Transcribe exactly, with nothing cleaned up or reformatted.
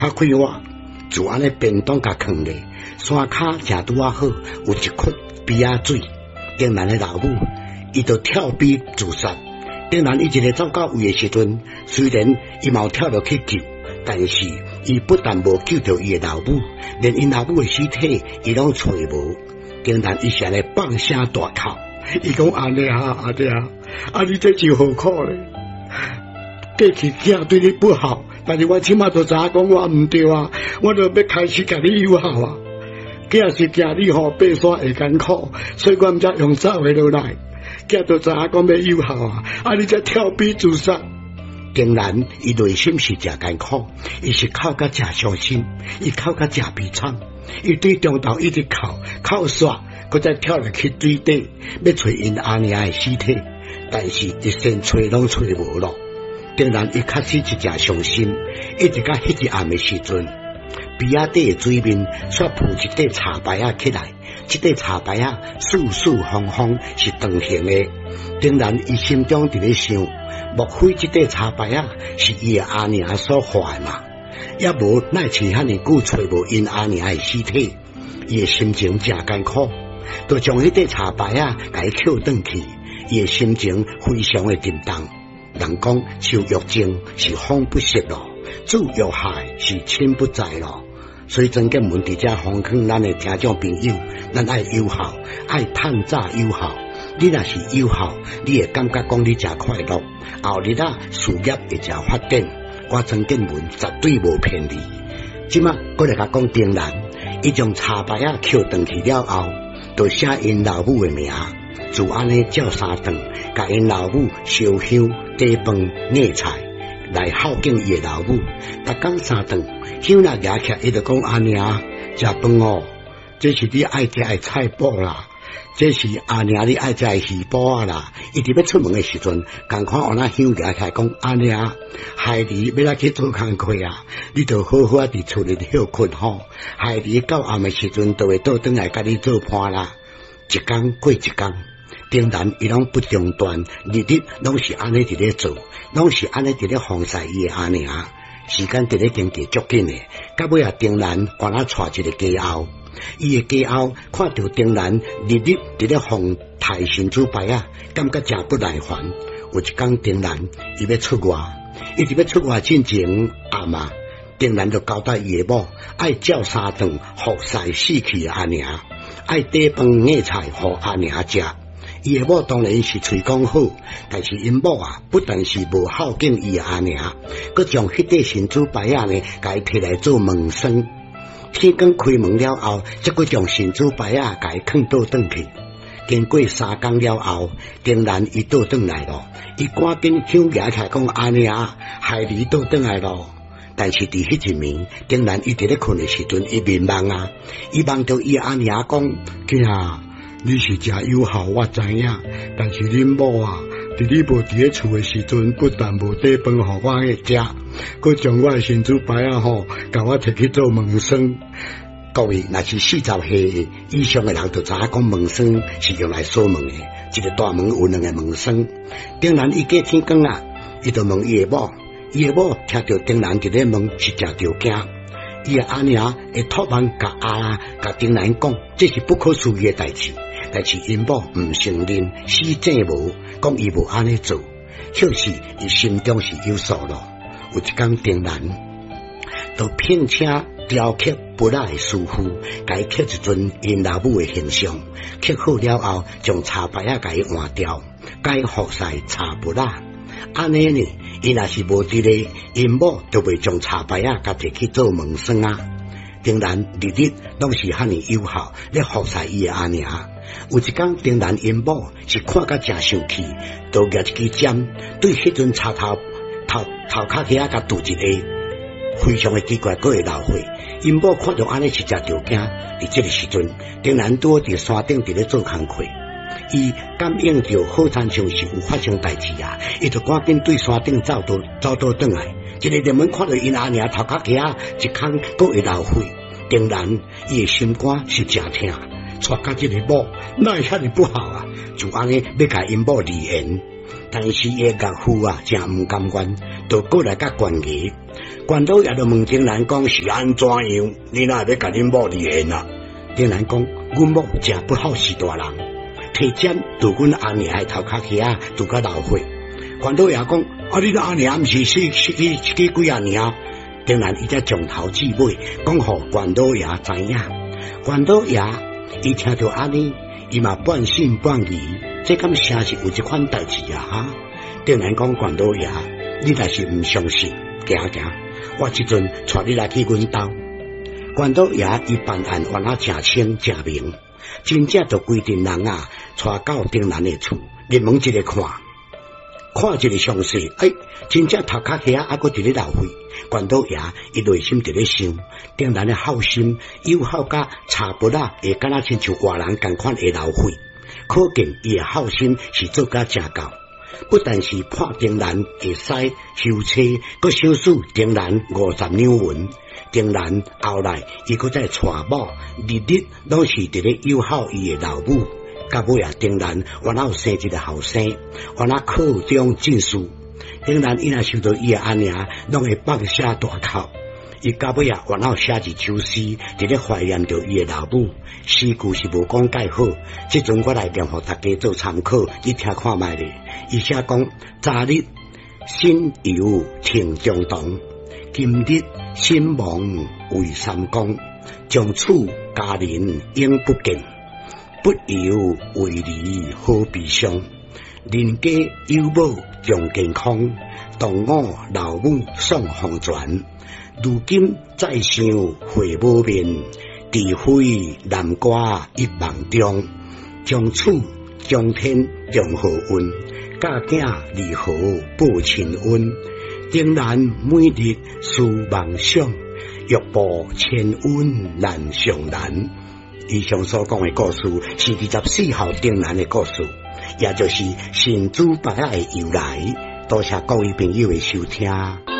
较快活，就安尼便当甲藏咧，山骹正拄啊好，有一窟鼻仔水。丁兰的老母，伊就跳逼自杀。丁兰伊一个走到位的时阵，虽然伊嘛有跳落去救，但是伊不但无救到伊的老母，连伊老母的尸体伊拢找无。丁兰伊是安尼放声大哭，伊讲阿娘啊阿娘，啊你这就好苦咧。过去囝对你不好，但是我起码都知影讲我唔对啊，我就要开始甲你友好啊。囝是惊你吼爬山会艰苦，所以我毋才用走的落来。囝就知影讲要友好啊，啊你才跳逼自杀。丁兰伊内心是真艰苦，伊是哭甲真伤心，伊哭甲真悲惨，伊对中头一直哭，哭煞，佮再跳入去水底，要找因阿娘的尸体，但是一身找拢找无咯。丁兰伊确实是真伤心，一直到迄一暗的时阵。鼻仔底的水面却铺一块茶牌仔起来，这块茶牌仔四四方方是长形的。丁兰伊心中伫咧想，莫非这块茶牌仔是伊的阿娘所画的嘛？也无奈是遐尼久找无因阿娘的尸体，伊的心情真艰苦，就将迄块茶牌仔甲伊捡转去，伊的心情非常的沉重。人讲受欲症是风不息咯，助欲害是亲不在咯。所以曾经问伫遮奉劝咱的听众朋友，咱爱友好，爱趁早友好。你若是友好，你会感觉讲你真快乐，后日啊事业会真发展。我曾经问绝对无骗你。即马我来甲讲丁兰，伊将茶牌仔捡转去了后，就写因老母的名，就安尼照三顿，甲因老母烧香、茶饭、硬菜。来孝敬伊的老母，逐工三顿，香若夹起，伊就讲阿娘食饭哦，这是你爱食的菜脯啦，这是阿娘你爱食的鱼脯啦。伊伫要出门的时阵，共款往那香夹起来讲阿娘，孩儿要来去做工课啊，你就好好伫厝里休困吼，孩儿到暗的时阵就会倒转来甲你做伴啦。一工过一工。丁兰伊拢不中断，日日拢是安尼伫咧做，拢是安尼伫咧奉侍伊的阿娘。时间伫咧经过足紧的，到尾啊，丁兰原来带一个家后，伊的家后看到丁兰日日伫咧奉太神主牌啊，感觉真不耐烦。有一天，丁兰伊要出外，伊伫要出外进前暗啊，丁兰就交代伊的某爱照三顿服侍死去的阿娘，爱茶饭硬菜互阿娘食。伊的某当然是嘴讲好，但是因某啊，不但是无孝敬伊的阿娘，佮将迄块神主牌仔呢，甲伊摕来做门生。天光开门了后，则佮将神主牌仔甲伊放倒转去。经过三工了后，丁兰伊倒转来咯，伊赶紧香夹起来讲阿娘，孩儿倒转来咯。但是伫迄一暝，丁兰伊伫咧困的时阵，伊面梦啊，伊梦到伊阿娘讲，囝。你是真友好，我知影，但是恁某啊，伫你无伫咧厝的时阵，不但无茶饭互我嘅食，佮将我的神主牌啊吼，甲我摕去做门生。各位，若是四十岁以上嘅人，就知影讲门生是用来锁门嘅，一个大门有两个门生。丁兰伊过天光啊，伊就问伊的某，伊的某听到丁兰伫咧问，是真着惊。伊的阿娘会突然甲阿甲丁兰讲，这是不可思议嘅代志。但是因某唔承认，死正无，讲伊无安尼做，确实伊心中是有数咯。有一天丁兰就聘请雕刻不赖的师傅，甲伊刻一尊因老母的形象，刻好了后，将茶牌仔甲伊换掉，甲伊服侍茶不赖。安尼呢，伊若是无伫咧，因某就袂将茶牌仔甲摕去做门生啊。丁兰日日拢是遐尼友好，咧服侍伊的阿娘。有一天，丁兰因某是看甲真生气，就举一支针对迄阵茶头头头壳起啊，甲堵一下，非常的奇怪，佫会老血。因某看到安尼是真着惊。伫这个时阵，丁兰拄伫山顶伫咧做工课，伊感应到好像像是有发生代志啊，伊就赶紧对山顶走倒走倒转来。一个人们看到因阿娘头壳起啊，一空佫会老血。丁兰伊的心肝是真痛。带甲这个某，哪会遐尼不好啊？就安尼要甲因某离缘，但是伊的岳父啊，真唔甘愿， 就过来甲关爷，关老爷就问丁兰讲是安怎样？你哪要甲恁某离婚啊？丁兰讲，阮某真不好是大人，提针拄阮阿娘的头壳起啊，拄甲老血。关老爷讲，啊，你阿娘毋是死死死死几啊年？丁兰伊才从头至尾讲互关老爷知影。关老爷伊听到安尼，伊嘛半信半疑，这敢诚是有一款代志啊？哈！丁兰讲，关老爷，你若是毋相信，行行，我即阵带你来去阮兜。关老爷伊办案原来诚清诚明，真正就规定人啊，带到丁兰的厝，入门一个看。看一个详细，哎，真正头壳遐还佫伫咧流血。关老爷伊内心伫咧想，丁兰的好心友好甲查不啦，会敢若亲像外人共款会流血，可见伊的好心是做甲正够。不但是判丁兰会使休车，佫小数丁兰五十两银。丁兰后来伊佫再带某，日日拢是伫咧友好伊的老母。到尾啊，丁兰原来有生一个后生，原来考中进士。丁兰伊若受到伊的阿娘，拢会放下大口。伊到尾啊，原来有写一首诗，伫咧怀念着伊的老母。诗句是无讲介好，即阵我来念互大家做参考，你听看卖咧。伊写讲：昨日心游庭中堂，今日心亡为三公。将处家人应不见。不由为离好悲伤，人家有某重健康，当我老母送红传。如今再想会无面，除非南瓜一梦中。将处将天用好运，家囝如何报亲恩？定然每日思梦想，欲报千恩难上难。以上所讲的故事是二十四号丁兰的故事，也就是神主牌的由来。多谢各位朋友的收听。